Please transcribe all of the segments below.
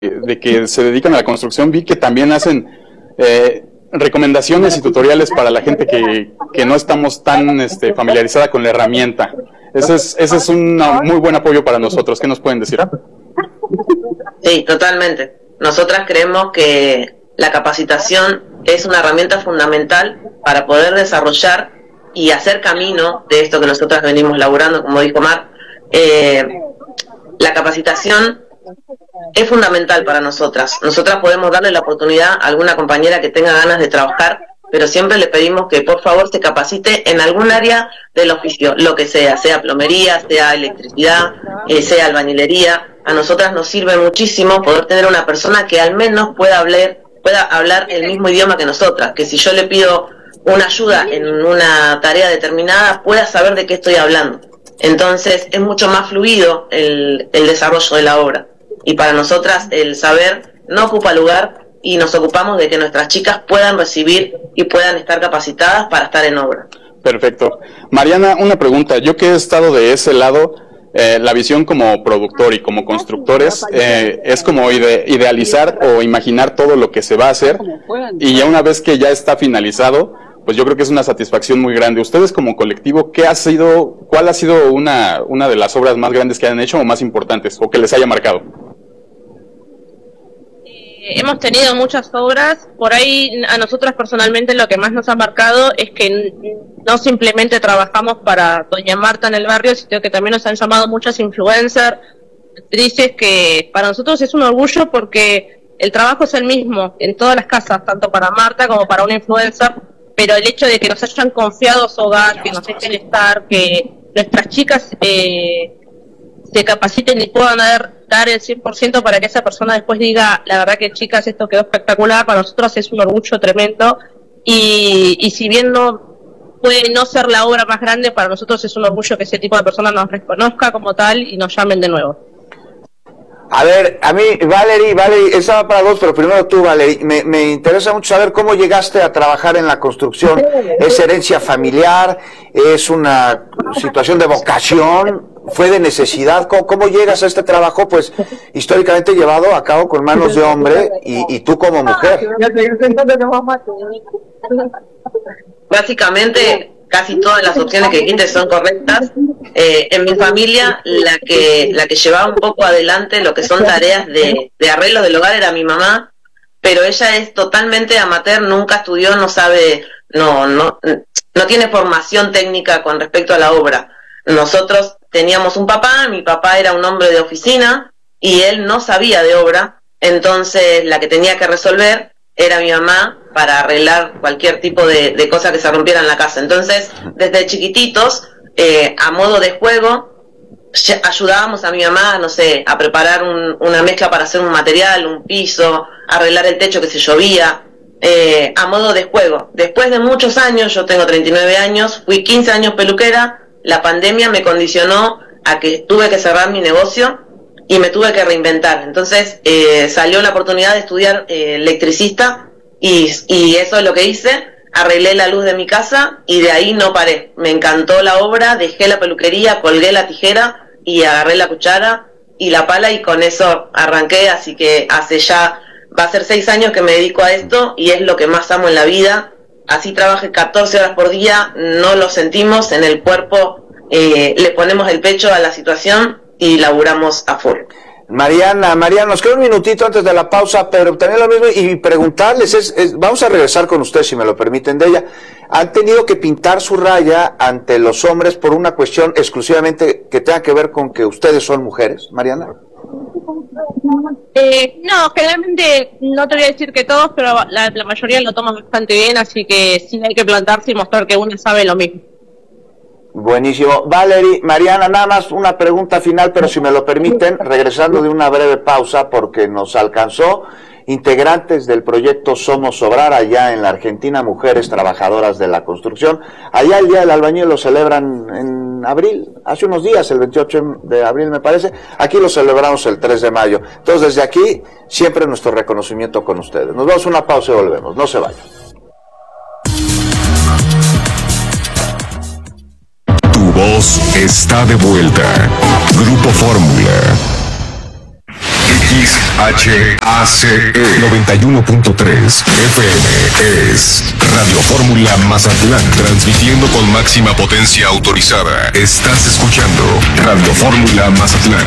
de que se dedican a la construcción, vi que también hacen recomendaciones y tutoriales para la gente que no estamos tan familiarizada con la herramienta. Ese es un muy buen apoyo para nosotros. ¿Qué nos pueden decir? Sí, totalmente. Nosotras creemos que la capacitación es una herramienta fundamental para poder desarrollar y hacer camino de esto que nosotras venimos laburando, como dijo Mar. La capacitación es fundamental para nosotras. Nosotras podemos darle la oportunidad a alguna compañera que tenga ganas de trabajar, pero siempre le pedimos que por favor se capacite en algún área del oficio, lo que sea plomería, sea electricidad, sea albañilería. A nosotras nos sirve muchísimo poder tener una persona que al menos pueda hablar el mismo idioma que nosotras, que si yo le pido una ayuda en una tarea determinada, pueda saber de qué estoy hablando. Entonces es mucho más fluido el desarrollo de la obra. Y para nosotras el saber no ocupa lugar y nos ocupamos de que nuestras chicas puedan recibir y puedan estar capacitadas para estar en obra. Perfecto. Mariana, una pregunta. Yo que he estado de ese lado, la visión como productor y como constructores es como idealizar o imaginar todo lo que se va a hacer, y ya una vez que ya está finalizado, pues yo creo que es una satisfacción muy grande. Ustedes como colectivo, cuál ha sido una de las obras más grandes que han hecho o más importantes o que les haya marcado? Hemos tenido muchas obras. Por ahí a nosotras personalmente lo que más nos ha marcado es que no simplemente trabajamos para Doña Marta en el barrio, sino que también nos han llamado muchas influencers, actrices, que para nosotros es un orgullo porque el trabajo es el mismo en todas las casas, tanto para Marta como para una influencer, pero el hecho de que nos hayan confiado su hogar, que nos dejen estar, que nuestras chicas se capaciten y puedan dar el 100% para que esa persona después diga, la verdad que chicas, esto quedó espectacular, para nosotros es un orgullo tremendo, y si bien no puede no ser la obra más grande, para nosotros es un orgullo que ese tipo de personas nos reconozca como tal y nos llamen de nuevo. A ver, a mí, Valerie, esa va para dos, pero primero tú, Valerie, me interesa mucho saber cómo llegaste a trabajar en la construcción. ¿Es herencia familiar? ¿Es una situación de vocación? ¿Fue de necesidad? ¿Cómo llegas a este trabajo, pues, históricamente llevado a cabo con manos de hombre y tú como mujer? Básicamente, casi todas las opciones que dijiste son correctas. En mi familia, la que llevaba un poco adelante lo que son tareas de arreglo del hogar era mi mamá, pero ella es totalmente amateur, nunca estudió, no sabe, no tiene formación técnica con respecto a la obra. Nosotros teníamos un papá, mi papá era un hombre de oficina y él no sabía de obra, entonces la que tenía que resolver era mi mamá para arreglar cualquier tipo de cosa que se rompiera en la casa. Entonces, desde chiquititos, a modo de juego, ayudábamos a mi mamá, no sé, a preparar una mezcla para hacer un material, un piso, arreglar el techo que se llovía, a modo de juego. Después de muchos años, yo tengo 39 años, fui 15 años peluquera, la pandemia me condicionó a que tuve que cerrar mi negocio y me tuve que reinventar. Entonces salió la oportunidad de estudiar electricista y eso es lo que hice. Arreglé la luz de mi casa y de ahí no paré. Me encantó la obra, dejé la peluquería, colgué la tijera y agarré la cuchara y la pala y con eso arranqué. Así que va a ser 6 años que me dedico a esto y es lo que más amo en la vida. Así trabajé 14 horas por día, no lo sentimos en el cuerpo, le ponemos el pecho a la situación y laburamos a full. Mariana, nos queda un minutito antes de la pausa, pero también lo mismo, y preguntarles, vamos a regresar con usted, si me lo permiten, de ella. ¿Han tenido que pintar su raya ante los hombres por una cuestión exclusivamente que tenga que ver con que ustedes son mujeres, Mariana? No, generalmente no te voy a decir que todos, pero la mayoría lo toman bastante bien, así que sí hay que plantarse y mostrar que uno sabe lo mismo. Buenísimo. Valerie, Mariana, nada más una pregunta final, pero si me lo permiten, regresando de una breve pausa porque nos alcanzó. Integrantes del proyecto Somos Obrar allá en la Argentina, mujeres trabajadoras de la construcción. Allá el Día del Albañil lo celebran en abril, hace unos días, el 28 de abril me parece. Aquí lo celebramos el 3 de mayo. Entonces desde aquí, siempre nuestro reconocimiento con ustedes. Nos vamos a una pausa y volvemos, no se vayan. Tu voz está de vuelta. Grupo Fórmula. XHACE 91.3 FM es Radio Fórmula Mazatlán, transmitiendo con máxima potencia autorizada. Estás escuchando Radio Fórmula Mazatlán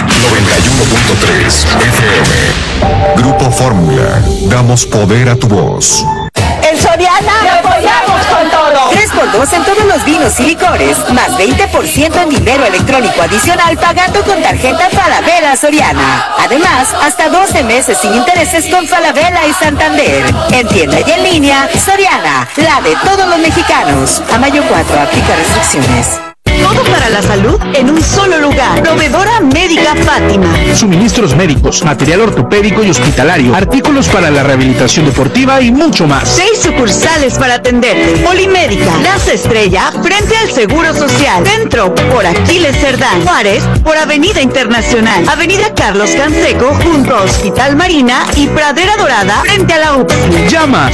91.3 FM. Grupo Fórmula, damos poder a tu voz. En Soriana te apoyamos con todo. 3x2 en todos los vinos y licores, más 20% en dinero electrónico adicional pagando con tarjeta Falabella Soriana. Además, hasta 12 meses sin intereses con Falabella y Santander. En tienda y en línea, Soriana, la de todos los mexicanos. A mayo 4, aplica restricciones. Todo para la salud en un solo lugar. Proveedora Médica Fátima. Suministros médicos, material ortopédico y hospitalario, artículos para la rehabilitación deportiva y mucho más. 6 sucursales para atenderte. Polimédica, Plaza Estrella, frente al Seguro Social. Centro, por Aquiles Cerdán. Juárez, por Avenida Internacional. Avenida Carlos Canseco, junto a Hospital Marina y Pradera Dorada, frente a la UPSI. Llama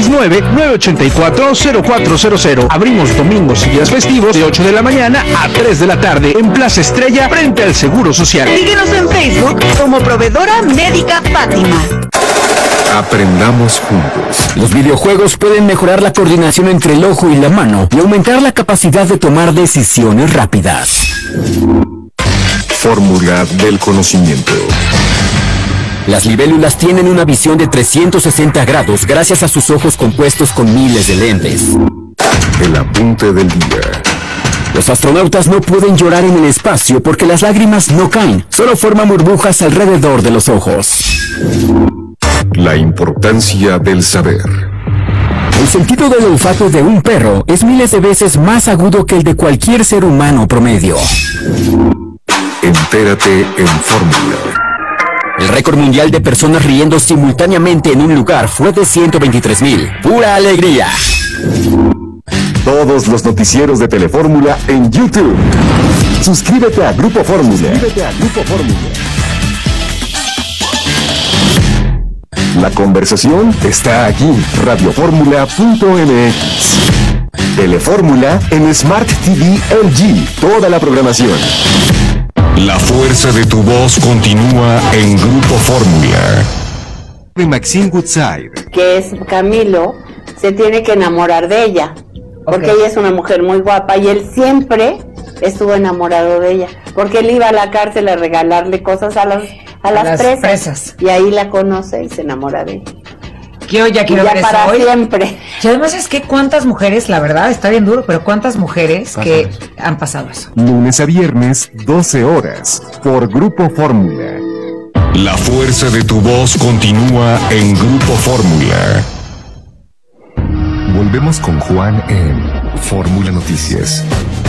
669-984-0400. Abrimos domingos y días festivos de 8 de la mañana a 3 de la tarde en Plaza Estrella frente al Seguro Social. Síguenos en Facebook como Proveedora Médica Fátima. Aprendamos juntos. Los videojuegos pueden mejorar la coordinación entre el ojo y la mano y aumentar la capacidad de tomar decisiones rápidas. Fórmula del conocimiento. Las libélulas tienen una visión de 360 grados gracias a sus ojos compuestos con miles de lentes. El apunte del día. Los astronautas no pueden llorar en el espacio porque las lágrimas no caen, solo forman burbujas alrededor de los ojos. La importancia del saber. El sentido del olfato de un perro es miles de veces más agudo que el de cualquier ser humano promedio. Entérate en Fórmula. El récord mundial de personas riendo simultáneamente en un lugar fue de 123,000. ¡Pura alegría! Todos los noticieros de Telefórmula en YouTube. Suscríbete a Grupo Fórmula. La conversación está aquí. Radioformula.mx. Telefórmula en Smart TV LG. Toda la programación. La fuerza de tu voz continúa en Grupo Fórmula. De Maxine Woodside. Que es Camilo, se tiene que enamorar de ella. Porque ella es una mujer muy guapa y él siempre estuvo enamorado de ella. Porque él iba a la cárcel a regalarle cosas a las presas. Y ahí la conoce y se enamora de ella. Yo ya quiero ver eso para hoy. Siempre. Y además es que cuántas mujeres, la verdad, está bien duro, pero cuántas mujeres que han pasado eso. Lunes a viernes, 12 horas, por Grupo Fórmula. La fuerza de tu voz continúa en Grupo Fórmula. Volvemos con Juan en Fórmula Noticias.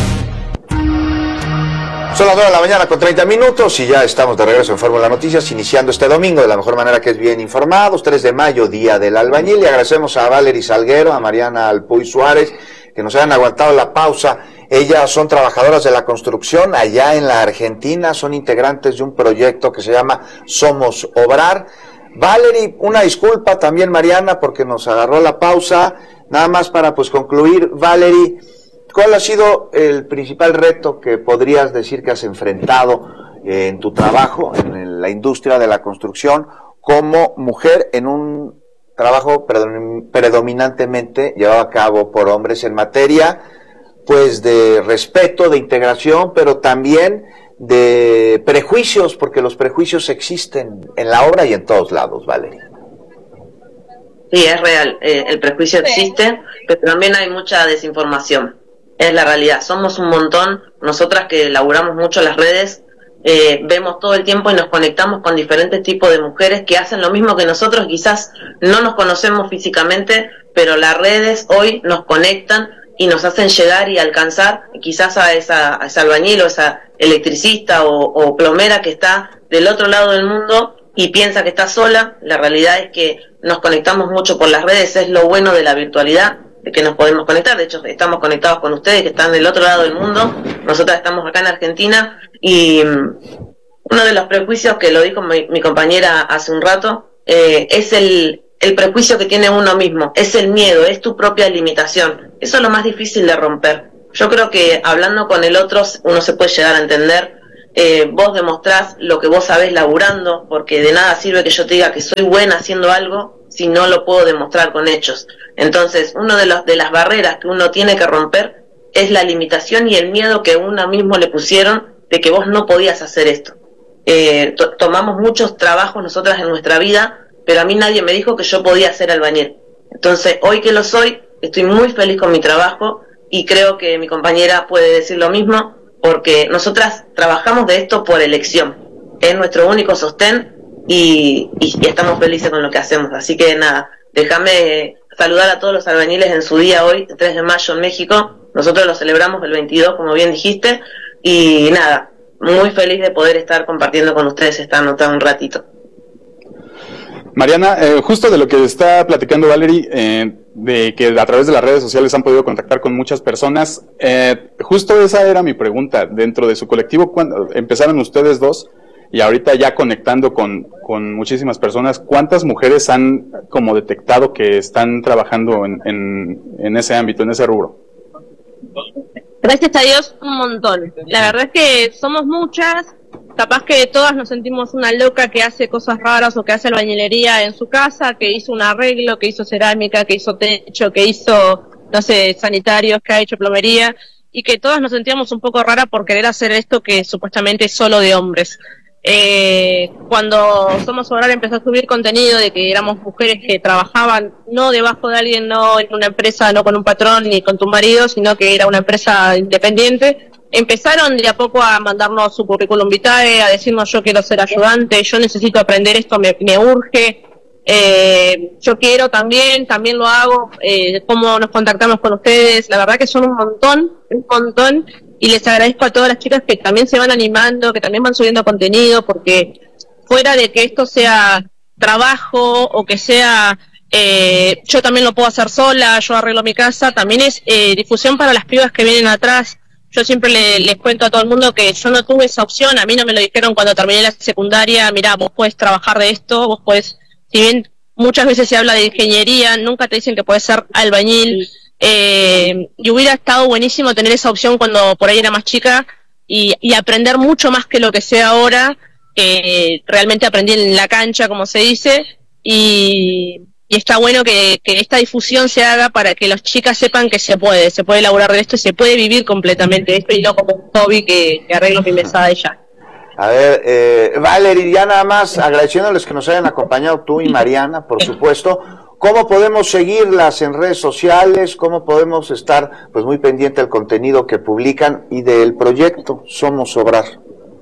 Son las 9 de la mañana con 30 minutos y ya estamos de regreso en Fórmula Noticias, iniciando este domingo de la mejor manera, que es bien informados. 3 de mayo, Día del Albañil, y agradecemos a Valery Salguero, a Mariana Alpuy Suárez, que nos hayan aguantado la pausa. Ellas son trabajadoras de la construcción allá en la Argentina, son integrantes de un proyecto que se llama Somos Obrar. Valery, una disculpa también, Mariana, porque nos agarró la pausa. Nada más para concluir, Valery, ¿cuál ha sido el principal reto que podrías decir que has enfrentado en tu trabajo en la industria de la construcción como mujer en un trabajo predominantemente llevado a cabo por hombres en materia de respeto, de integración, pero también de prejuicios, porque los prejuicios existen en la obra y en todos lados, Valery? Sí, es real, el prejuicio existe, pero también hay mucha desinformación. Es la realidad, somos un montón, nosotras que laburamos mucho las redes, vemos todo el tiempo y nos conectamos con diferentes tipos de mujeres que hacen lo mismo que nosotros, quizás no nos conocemos físicamente, pero las redes hoy nos conectan y nos hacen llegar y alcanzar quizás a esa albañil o esa electricista o plomera que está del otro lado del mundo y piensa que está sola. La realidad es que nos conectamos mucho por las redes, es lo bueno de la virtualidad, de que nos podemos conectar. De hecho, estamos conectados con ustedes que están del otro lado del mundo, nosotras estamos acá en Argentina, y uno de los prejuicios que lo dijo mi compañera hace un rato, es el prejuicio que tiene uno mismo, es el miedo, es tu propia limitación. Eso es lo más difícil de romper. Yo creo que hablando con el otro uno se puede llegar a entender. vos demostrás lo que vos sabés laburando, porque de nada sirve que yo te diga que soy buena haciendo algo si no lo puedo demostrar con hechos. Entonces, uno de las barreras que uno tiene que romper es la limitación y el miedo que uno mismo le pusieron de que vos no podías hacer esto. Tomamos muchos trabajos nosotras en nuestra vida, pero a mí nadie me dijo que yo podía ser albañil. Entonces, hoy que lo soy, estoy muy feliz con mi trabajo y creo que mi compañera puede decir lo mismo, porque nosotras trabajamos de esto por elección. Es nuestro único sostén y estamos felices con lo que hacemos. Así que nada, déjame saludar a todos los albañiles en su día hoy, el 3 de mayo en México. Nosotros lo celebramos el 22, como bien dijiste, y nada, muy feliz de poder estar compartiendo con ustedes esta nota un ratito. Mariana, justo de lo que está platicando Valerie, de que a través de las redes sociales han podido contactar con muchas personas, justo esa era mi pregunta. Dentro de su colectivo, cuando empezaron ustedes dos y ahorita ya conectando con muchísimas personas, ¿cuántas mujeres han como detectado que están trabajando en ese ámbito, en ese rubro? Gracias a Dios, un montón. La verdad es que somos muchas. Capaz que todas nos sentimos una loca que hace cosas raras o que hace albañilería en su casa, que hizo un arreglo, que hizo cerámica, que hizo techo, que hizo, no sé, sanitarios, que ha hecho plomería, y que todas nos sentíamos un poco raras por querer hacer esto que supuestamente es solo de hombres. Cuando Somos Obrar empezó a subir contenido de que éramos mujeres que trabajaban no debajo de alguien, no en una empresa, no con un patrón ni con tu marido, sino que era una empresa independiente, empezaron de a poco a mandarnos su currículum vitae, a decirnos yo quiero ser ayudante, yo necesito aprender esto, me urge, yo quiero también lo hago, cómo nos contactamos con ustedes. La verdad que son un montón, y les agradezco a todas las chicas que también se van animando, que también van subiendo contenido, porque fuera de que esto sea trabajo o que sea yo también lo puedo hacer sola, yo arreglo mi casa, también es difusión para las pibas que vienen atrás. Yo siempre les cuento a todo el mundo que yo no tuve esa opción, a mí no me lo dijeron cuando terminé la secundaria, mirá, vos podés trabajar de esto, vos podés, si bien muchas veces se habla de ingeniería, nunca te dicen que podés ser albañil, y hubiera estado buenísimo tener esa opción cuando por ahí era más chica y aprender mucho más que lo que sé ahora, realmente aprendí en la cancha, como se dice, y está bueno que esta difusión se haga para que las chicas sepan que se puede laburar de esto y se puede vivir completamente de esto y no como un hobby que arreglo mi mesada y ya. A ver, Valerie, ya nada más agradeciéndoles que nos hayan acompañado tú y Mariana, por supuesto. ¿Cómo podemos seguirlas en redes sociales? ¿Cómo podemos estar pues muy pendiente del contenido que publican y del proyecto Somos Obrar?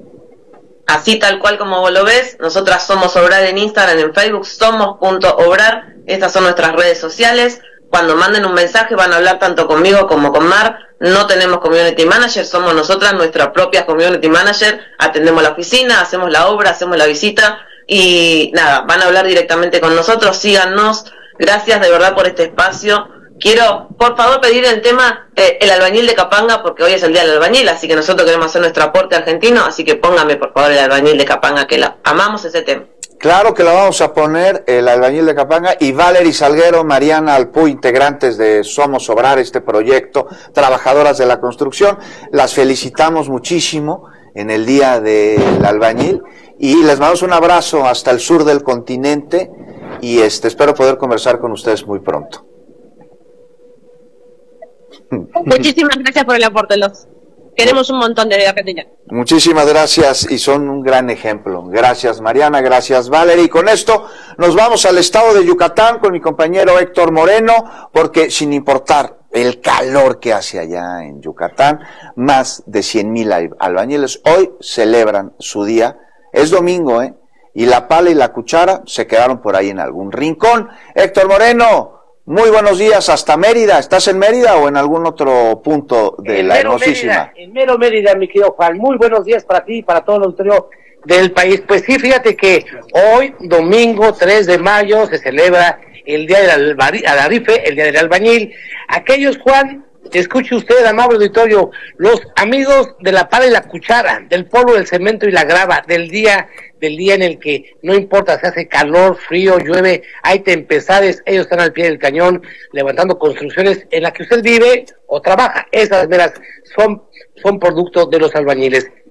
Así tal cual como vos lo ves, nosotras Somos Obrar en Instagram, en Facebook, somos.obrar, estas son nuestras redes sociales. Cuando manden un mensaje van a hablar tanto conmigo como con Mar, no tenemos community manager, somos nosotras nuestra propia community manager, atendemos la oficina, hacemos la obra, hacemos la visita y nada, van a hablar directamente con nosotros, síganos, gracias de verdad por este espacio. Quiero, por favor, pedir el tema el albañil de Capanga, porque hoy es el día del albañil, así que nosotros queremos hacer nuestro aporte argentino, así que póngame, por favor, el albañil de Capanga, que amamos ese tema. Claro que la vamos a poner, el albañil de Capanga, y Valerie Salguero, Mariana Alpú, integrantes de Somos Obrar, este proyecto, trabajadoras de la construcción. Las felicitamos muchísimo en el día del albañil, y les mandamos un abrazo hasta el sur del continente, y espero poder conversar con ustedes muy pronto. Muchísimas gracias por el aporte, los queremos un montón de Argentina. Muchísimas gracias y son un gran ejemplo. Gracias Mariana, gracias Valerie. Y con esto nos vamos al estado de Yucatán con mi compañero Héctor Moreno, porque sin importar el calor que hace allá en Yucatán, más de 100,000 albañiles hoy celebran su día. Es domingo, y la pala y la cuchara se quedaron por ahí en algún rincón. Héctor Moreno, muy buenos días, hasta Mérida. ¿Estás en Mérida o en algún otro punto de la hermosísima? En mero Mérida, mi querido Juan. Muy buenos días para ti y para todo el auditorio del país. Pues sí, fíjate que hoy, domingo 3 de mayo, se celebra el Día del Alarife, el Día del Albañil. Aquellos, Juan, escuche usted, amable auditorio, los amigos de la pala y la cuchara, del polvo, del cemento y la grava, del día en el que no importa si hace calor, frío, llueve, hay tempestades, ellos están al pie del cañón levantando construcciones en las que usted vive o trabaja. Esas veras son producto de los albañiles.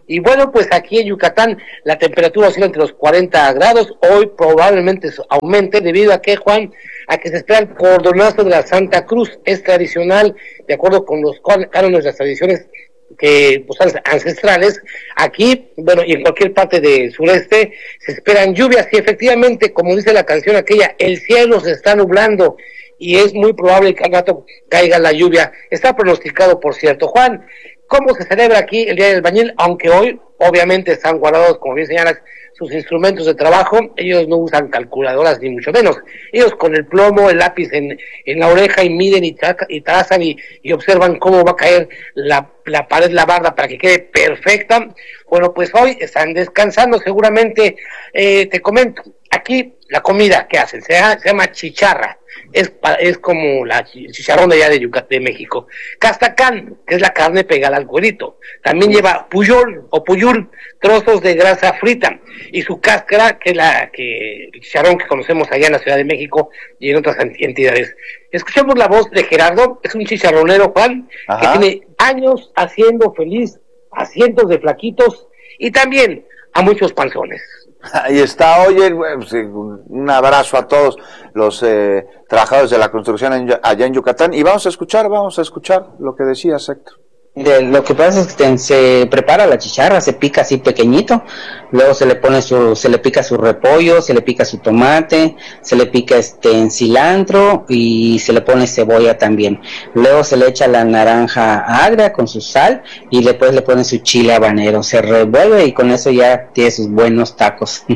Y bueno, pues aquí en Yucatán la temperatura oscila entre los 40 grados. Hoy probablemente aumente debido a que, Juan, a que se espera el cordonazo de la Santa Cruz. Es tradicional, de acuerdo con los cánones de las tradiciones que pues, ancestrales. Aquí, bueno, y en cualquier parte del sureste se esperan lluvias. Y efectivamente, como dice la canción aquella, el cielo se está nublando y es muy probable que al rato caiga la lluvia. Está pronosticado, por cierto. Juan, ¿cómo se celebra aquí el Día del Albañil? Aunque hoy, obviamente, están guardados, como bien señalas, sus instrumentos de trabajo. Ellos no usan calculadoras, ni mucho menos. Ellos con el plomo, el lápiz en la oreja, y miden y trazan y observan cómo va a caer la pared, la barda, para que quede perfecta. Bueno, pues hoy están descansando seguramente. Te comento, aquí la comida que hacen se llama chicharra. Es como la chicharrón de allá de Yucatán, de México. Castacán, que es la carne pegada al cuerito. También lleva puyol o puyul, trozos de grasa frita, y su cáscara, que es el chicharrón que conocemos allá en la Ciudad de México y en otras entidades. Escuchemos la voz de Gerardo, es un chicharronero, Juan, que tiene años haciendo feliz a cientos de flaquitos y también a muchos panzones. Ahí está. Oye, pues, un abrazo a todos los trabajadores de la construcción allá en Yucatán, y vamos a escuchar lo que decías, Héctor. Lo que pasa es que se prepara la chicharra, se pica así pequeñito, luego se le pica su repollo, se le pica su tomate, se le pica cilantro y se le pone cebolla también. Luego se le echa la naranja agria con su sal y después le pone su chile habanero, se revuelve y con eso ya tiene sus buenos tacos.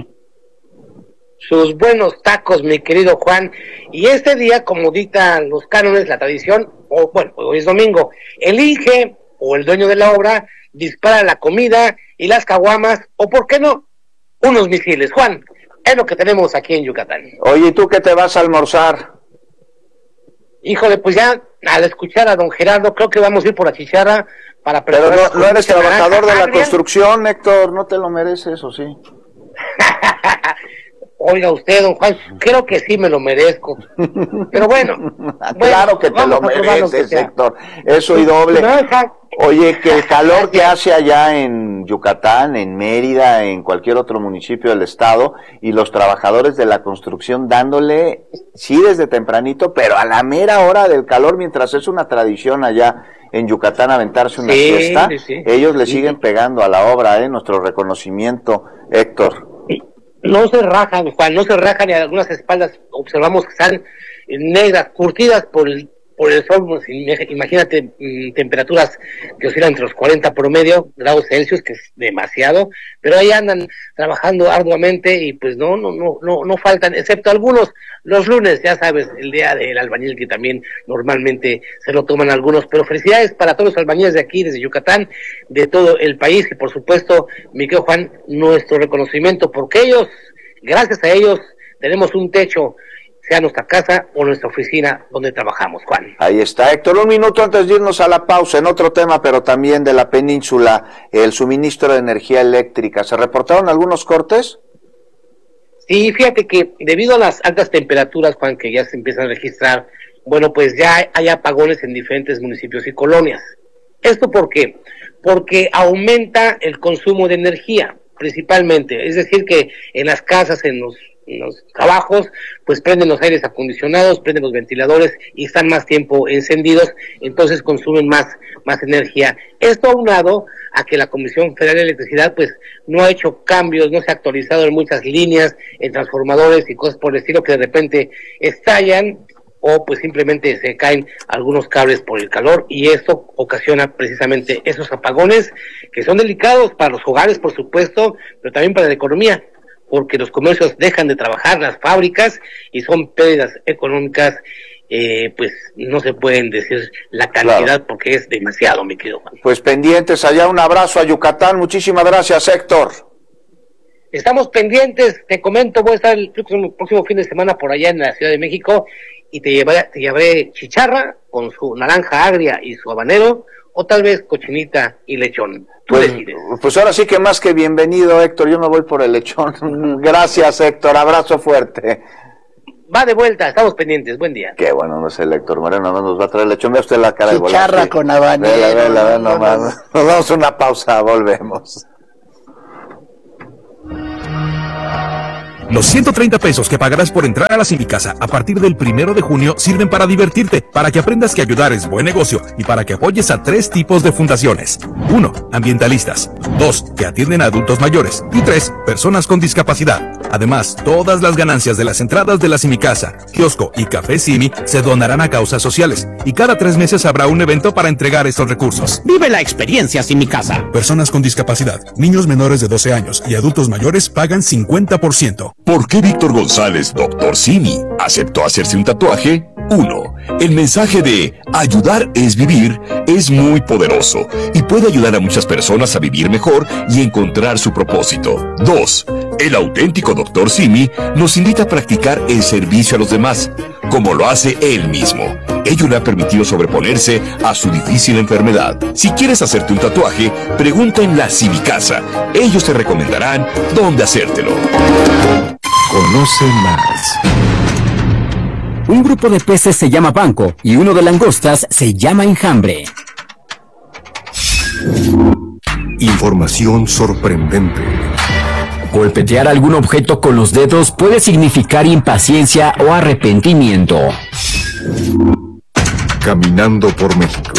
Sus buenos tacos, mi querido Juan. Y este día, como dictan los cánones, la tradición, hoy es domingo, el Inge o el dueño de la obra dispara la comida y las caguamas, o por qué no, unos misiles. Juan, es lo que tenemos aquí en Yucatán. Oye, ¿y tú qué te vas a almorzar? Híjole, pues ya al escuchar a don Gerardo, creo que vamos a ir por la chicharra para preparar. Pero no eres trabajador de la construcción, Héctor, no te lo mereces, ¿o sí? Oiga usted, don Juan, creo que sí me lo merezco. Pero bueno. Claro que te lo mereces, Héctor. Eso y doble. Oye, que el calor que hace allá en Yucatán, en Mérida, en cualquier otro municipio del estado, y los trabajadores de la construcción dándole, sí desde tempranito, pero a la mera hora del calor, mientras es una tradición allá en Yucatán aventarse una siesta, ellos le siguen pegando a la obra, nuestro reconocimiento, Héctor. No se rajan, Juan, no se rajan, y algunas espaldas observamos que están negras, curtidas por el sol. Pues, imagínate temperaturas que oscilan entre los 40 promedio grados Celsius, que es demasiado, pero ahí andan trabajando arduamente y pues no faltan, excepto algunos los lunes, ya sabes, el día del albañil, que también normalmente se lo toman algunos. Pero felicidades para todos los albañiles de aquí, desde Yucatán, de todo el país, y por supuesto, mi querido Juan, nuestro reconocimiento, porque ellos, gracias a ellos, tenemos un techo, sea nuestra casa o nuestra oficina donde trabajamos, Juan. Ahí está, Héctor. Un minuto antes de irnos a la pausa, en otro tema, pero también de la península, el suministro de energía eléctrica. ¿Se reportaron algunos cortes? Sí, fíjate que debido a las altas temperaturas, Juan, que ya se empiezan a registrar, bueno, pues ya hay apagones en diferentes municipios y colonias. ¿Esto por qué? Porque aumenta el consumo de energía, principalmente. Es decir, que en las casas, en los trabajos, pues prenden los aires acondicionados, prenden los ventiladores y están más tiempo encendidos, entonces consumen más energía. Esto aunado a que la Comisión Federal de Electricidad pues no ha hecho cambios, no se ha actualizado en muchas líneas, en transformadores y cosas por el estilo, que de repente estallan o pues simplemente se caen algunos cables por el calor, y esto ocasiona precisamente esos apagones que son delicados para los hogares, por supuesto, pero también para la economía, porque los comercios dejan de trabajar, las fábricas, y son pérdidas económicas, pues no se pueden decir la cantidad, claro, porque es demasiado, mi querido Juan. Pues pendientes allá, un abrazo a Yucatán, muchísimas gracias, Héctor. Estamos pendientes, te comento, voy a estar el próximo fin de semana por allá en la Ciudad de México, y te llevaré chicharra con su naranja agria y su habanero, o tal vez cochinita y lechón. Tú decides. Pues ahora sí que más que bienvenido, Héctor, yo me voy por el lechón. Gracias, Héctor, abrazo fuerte. Va de vuelta, estamos pendientes, buen día. Qué bueno, no es el Héctor Moreno, no nos va a traer lechón, vea usted la cara de chicharra con habanero. Vela nomás. Nos damos una pausa, volvemos. Los 130 pesos que pagarás por entrar a la Civicasa a partir del 1 de junio sirven para divertirte, para que aprendas que ayudar es buen negocio y para que apoyes a 3 tipos de fundaciones. 1. Ambientalistas. 2. Que atienden a adultos mayores. Y 3. Personas con discapacidad. Además, todas las ganancias de las entradas de la Civicasa, kiosco y café Simi se donarán a causas sociales. Y cada 3 meses habrá un evento para entregar estos recursos. Vive la experiencia Civicasa. Personas con discapacidad, niños menores de 12 años y adultos mayores pagan 50%. ¿Por qué Víctor González, Dr. Simi, aceptó hacerse un tatuaje? 1. El mensaje de ayudar es vivir es muy poderoso y puede ayudar a muchas personas a vivir mejor y encontrar su propósito. 2. El auténtico Dr. Simi nos invita a practicar el servicio a los demás, como lo hace él mismo. Ello le ha permitido sobreponerse a su difícil enfermedad. Si quieres hacerte un tatuaje, pregunta en la Civicasa. Ellos te recomendarán dónde hacértelo. Conoce más. Un grupo de peces se llama banco y uno de langostas se llama enjambre. Información sorprendente. Golpetear algún objeto con los dedos puede significar impaciencia o arrepentimiento. Caminando por México.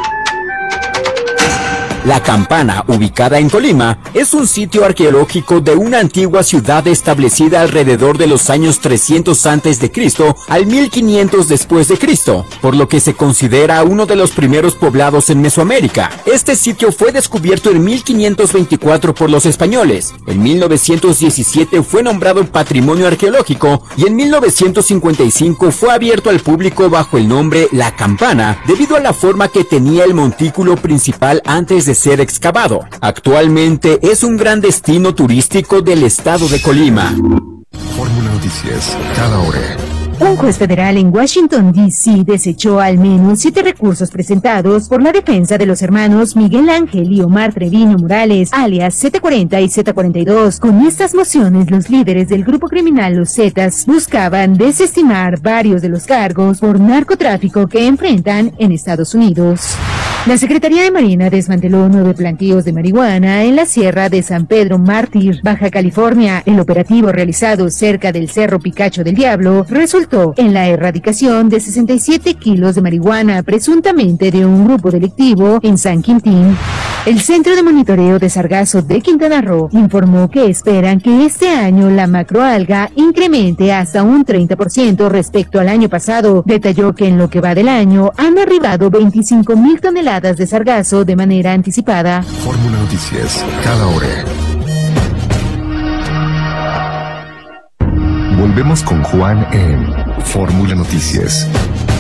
La Campana, ubicada en Colima, es un sitio arqueológico de una antigua ciudad establecida alrededor de los años 300 a.C. al 1500 después de Cristo, por lo que se considera uno de los primeros poblados en Mesoamérica. Este sitio fue descubierto en 1524 por los españoles. En 1917 fue nombrado Patrimonio Arqueológico y en 1955 fue abierto al público bajo el nombre La Campana, debido a la forma que tenía el montículo principal antes de ser excavado. Actualmente es un gran destino turístico del estado de Colima. Fórmula Noticias, cada hora. Un juez federal en Washington, D.C. desechó al menos 7 recursos presentados por la defensa de los hermanos Miguel Ángel y Omar Treviño Morales, alias Z40 y Z42. Con estas mociones, los líderes del grupo criminal Los Zetas buscaban desestimar varios de los cargos por narcotráfico que enfrentan en Estados Unidos. La Secretaría de Marina desmanteló 9 plantíos de marihuana en la Sierra de San Pedro Mártir, Baja California. El operativo realizado cerca del Cerro Picacho del Diablo resultó en la erradicación de 67 kilos de marihuana, presuntamente de un grupo delictivo en San Quintín. El Centro de Monitoreo de Sargazo de Quintana Roo informó que esperan que este año la macroalga incremente hasta un 30% respecto al año pasado. Detalló que en lo que va del año han arribado 25,000 toneladas de sargazo de manera anticipada. Fórmula Noticias, cada hora. Volvemos con Juan en Fórmula Noticias.